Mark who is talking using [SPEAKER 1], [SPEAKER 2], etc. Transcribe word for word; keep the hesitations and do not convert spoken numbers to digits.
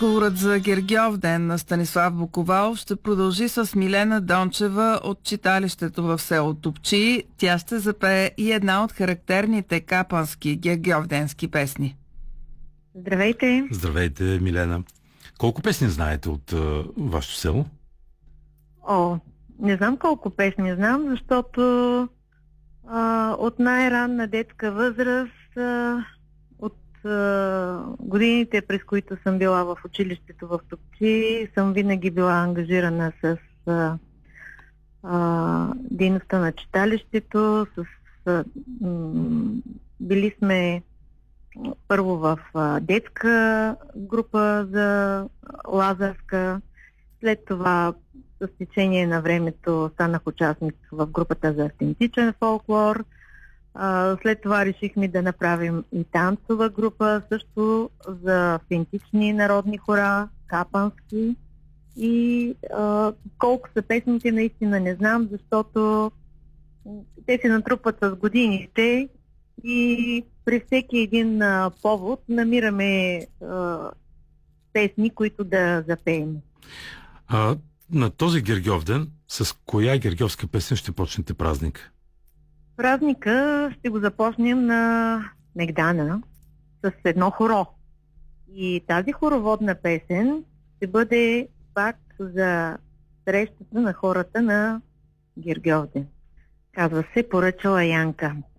[SPEAKER 1] Разговорът за Гергьовден на Станислав Буковал ще продължи с Милена Дончева от читалището в село Топчи. Тя ще запее и една от характерните капански гергьовденски песни.
[SPEAKER 2] Здравейте!
[SPEAKER 3] Здравейте, Милена. Колко песни знаете от uh, вашето село?
[SPEAKER 2] О, не знам колко песни знам, защото а, от най-ранна детска възраст, а, от а, годините, през които съм била в училището в Топчи, съм винаги била ангажирана с а, а, дейността на читалището, с а, м- били сме първо в а, детска група за Лазарска, след това с течение на времето станах участник в групата за автентичен фолклор. А, след това решихме да направим и танцова група, също за автентични народни хора, капански. И а, колко са песните, наистина не знам, защото те се натрупват с годините и при всеки един а, повод намираме а, песни, които да запеем.
[SPEAKER 3] А, на този Гергьовден, с коя гергьовска песен ще почнете празник?
[SPEAKER 2] Празника ще го започнем на Мегдана с едно хоро. И тази хороводна песен ще бъде пак за срещата на хората на Гергьовден. Казва се "Поръчала Янка".